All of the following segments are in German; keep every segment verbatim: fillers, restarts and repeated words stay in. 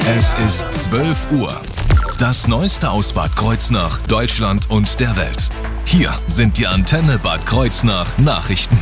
Es ist zwölf Uhr. Das Neueste aus Bad Kreuznach, Deutschland und der Welt. Hier sind die Antenne Bad Kreuznach Nachrichten.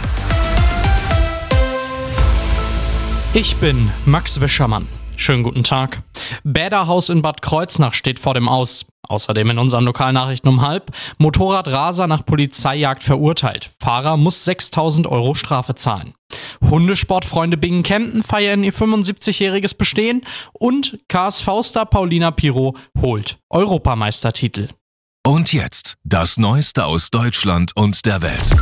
Ich bin Max Wischermann. Schönen guten Tag. Bäderhaus in Bad Kreuznach steht vor dem Aus. Außerdem in unseren Lokalnachrichten um halb. Motorradraser nach Polizeijagd verurteilt. Fahrer muss sechstausend Euro Strafe zahlen. Hundesportfreunde Bingen-Kempten feiern ihr fünfundsiebzigjähriges Bestehen. Und K S V-Star Paulina Pirot holt Europameistertitel. Und jetzt das Neueste aus Deutschland und der Welt.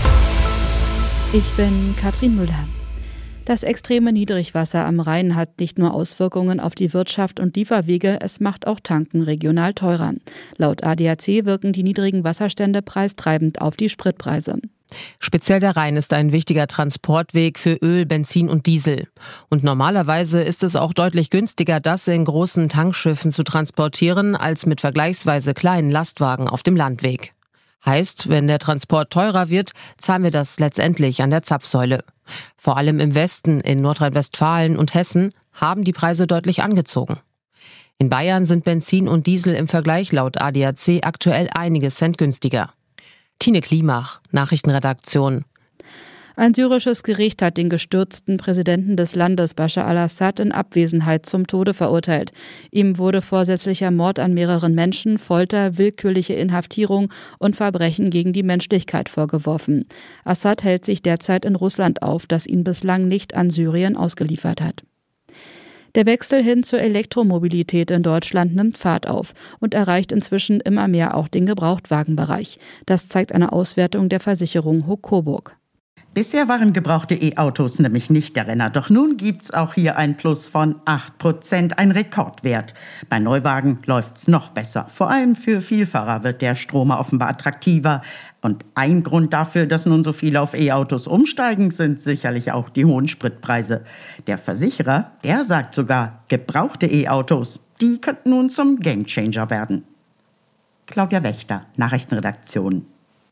Ich bin Katrin Müller. Das extreme Niedrigwasser am Rhein hat nicht nur Auswirkungen auf die Wirtschaft und Lieferwege, es macht auch Tanken regional teurer. Laut A D A C wirken die niedrigen Wasserstände preistreibend auf die Spritpreise. Speziell der Rhein ist ein wichtiger Transportweg für Öl, Benzin und Diesel. Und normalerweise ist es auch deutlich günstiger, das in großen Tankschiffen zu transportieren, als mit vergleichsweise kleinen Lastwagen auf dem Landweg. Heißt, wenn der Transport teurer wird, zahlen wir das letztendlich an der Zapfsäule. Vor allem im Westen, in Nordrhein-Westfalen und Hessen, haben die Preise deutlich angezogen. In Bayern sind Benzin und Diesel im Vergleich laut A D A C aktuell einige Cent günstiger. Tine Klimach, Nachrichtenredaktion. Ein syrisches Gericht hat den gestürzten Präsidenten des Landes Bashar al-Assad in Abwesenheit zum Tode verurteilt. Ihm wurde vorsätzlicher Mord an mehreren Menschen, Folter, willkürliche Inhaftierung und Verbrechen gegen die Menschlichkeit vorgeworfen. Assad hält sich derzeit in Russland auf, das ihn bislang nicht an Syrien ausgeliefert hat. Der Wechsel hin zur Elektromobilität in Deutschland nimmt Fahrt auf und erreicht inzwischen immer mehr auch den Gebrauchtwagenbereich. Das zeigt eine Auswertung der Versicherung Huck Coburg. Bisher waren gebrauchte E-Autos nämlich nicht der Renner. Doch nun gibt's auch hier ein Plus von acht Prozent, ein Rekordwert. Bei Neuwagen läuft's noch besser. Vor allem für Vielfahrer wird der Stromer offenbar attraktiver. Und ein Grund dafür, dass nun so viele auf E-Autos umsteigen, sind sicherlich auch die hohen Spritpreise. Der Versicherer, der sagt sogar, gebrauchte E-Autos, die könnten nun zum Gamechanger werden. Claudia Wächter, Nachrichtenredaktion.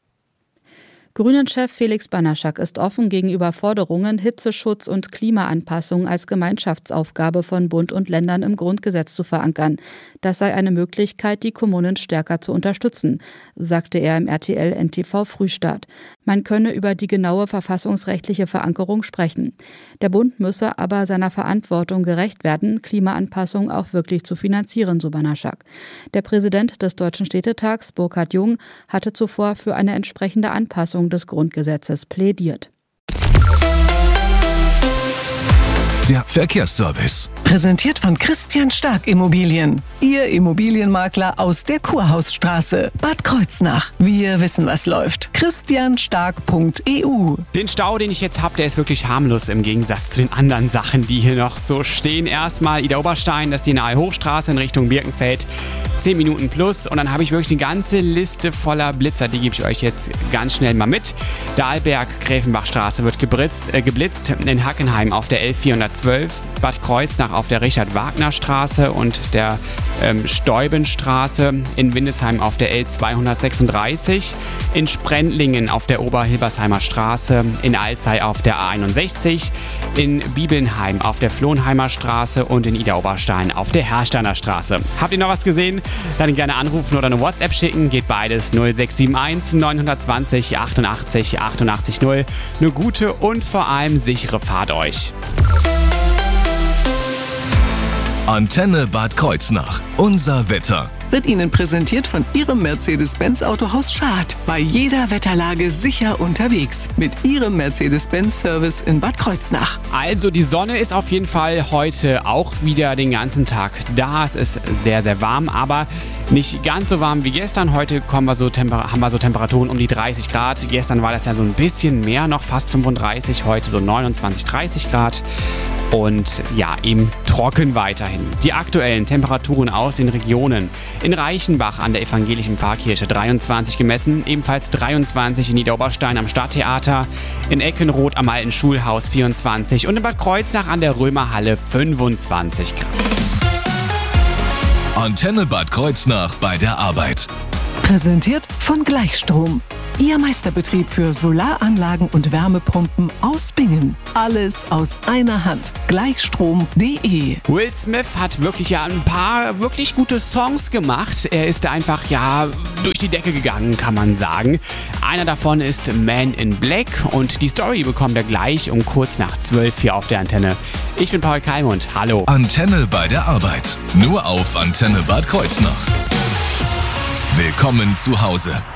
Grünen-Chef Felix Banaschak ist offen gegenüber Forderungen, Hitzeschutz und Klimaanpassung als Gemeinschaftsaufgabe von Bund und Ländern im Grundgesetz zu verankern. Das sei eine Möglichkeit, die Kommunen stärker zu unterstützen, sagte er im R T L N T V Frühstart. Man könne über die genaue verfassungsrechtliche Verankerung sprechen. Der Bund müsse aber seiner Verantwortung gerecht werden, Klimaanpassung auch wirklich zu finanzieren, so Banaschak. Der Präsident des Deutschen Städtetags, Burkhard Jung, hatte zuvor für eine entsprechende Anpassung des Grundgesetzes plädiert. Der Verkehrsservice. Präsentiert von Christian Stark Immobilien. Ihr Immobilienmakler aus der Kurhausstraße. Bad Kreuznach. Wir wissen, was läuft. christian stark punkt e u. Den Stau, den ich jetzt habe, der ist wirklich harmlos im Gegensatz zu den anderen Sachen, die hier noch so stehen. Erstmal Ida Oberstein, das ist die nahe Hochstraße in Richtung Birkenfeld. zehn Minuten plus. Und dann habe ich wirklich eine ganze Liste voller Blitzer. Die gebe ich euch jetzt ganz schnell mal mit. Dahlberg-Gräfenbachstraße wird geblitzt, äh, geblitzt. In Hackenheim auf der L vierhundertzwölf. Bad Kreuznach auf der Richard-Wagner-Straße und der ähm, Steubenstraße. In Windesheim auf der L zweihundertsechsunddreißig. In Sprendlingen auf der Oberhilbersheimer Straße. In Alzey auf der A einundsechzig. In Bibelnheim auf der Flohnheimer Straße und in Ida Oberstein auf der Hersteiner Straße. Habt ihr noch was gesehen? Dann gerne anrufen oder eine WhatsApp schicken. Geht beides null sechs sieben eins neun zwei null achtundachtzig achtundachtzig null. Eine gute und vor allem sichere Fahrt euch. Antenne Bad Kreuznach. Unser Wetter. Wird Ihnen präsentiert von Ihrem Mercedes-Benz Autohaus Schad. Bei jeder Wetterlage sicher unterwegs. Mit Ihrem Mercedes-Benz-Service in Bad Kreuznach. Also die Sonne ist auf jeden Fall heute auch wieder den ganzen Tag da. Es ist sehr, sehr warm, aber nicht ganz so warm wie gestern. Heute kommen wir so Temper- haben wir so Temperaturen um die dreißig Grad. Gestern war das ja so ein bisschen mehr, noch fast fünfunddreißig. Heute so neunundzwanzig, dreißig Grad. Und ja, eben trocken weiterhin. Die aktuellen Temperaturen aus den Regionen. In Reichenbach an der evangelischen Pfarrkirche dreiundzwanzig gemessen, ebenfalls dreiundzwanzig in Niederoberstein am Stadttheater, in Eckenroth am Alten Schulhaus vierundzwanzig und in Bad Kreuznach an der Römerhalle fünfundzwanzig Grad. Antenne Bad Kreuznach bei der Arbeit. Präsentiert von Gleichstrom. Ihr Meisterbetrieb für Solaranlagen und Wärmepumpen aus Bingen. Alles aus einer Hand. Gleichstrom punkt de. Will Smith hat wirklich ja ein paar wirklich gute Songs gemacht. Er ist einfach ja durch die Decke gegangen, kann man sagen. Einer davon ist Man in Black und die Story bekommt er gleich um kurz nach zwölf hier auf der Antenne. Ich bin Paul Keimund. Hallo. Antenne bei der Arbeit. Nur auf Antenne Bad Kreuznach. Willkommen zu Hause.